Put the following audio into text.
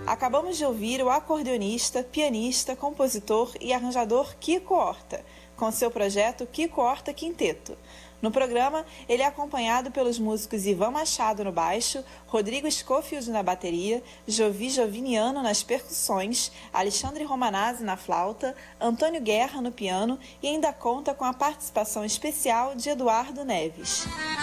Acabamos de ouvir o acordeonista, pianista, compositor e arranjador Kiko Horta, com seu projeto Kiko Horta Quinteto. No programa, ele é acompanhado pelos músicos Ivan Machado no baixo, Rodrigo Scofield na bateria, Jovi Joviniano nas percussões, Alexandre Romanazzi na flauta, Antônio Guerra no piano e ainda conta com a participação especial de Eduardo Neves.